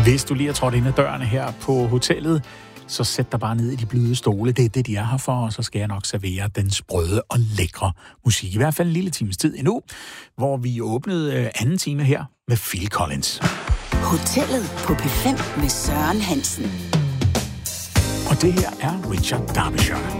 Hvis du lige er trådt ind ad dørene her på hotellet, så sæt dig bare ned i de bløde stole. Det er det, de er her for, og så skal jeg nok servere den sprøde og lækre musik. I hvert fald en lille times tid endnu, hvor vi åbnede anden time her med Phil Collins. Hotellet på P5 med Søren Hansen. Og det her er Richard Derbyshire.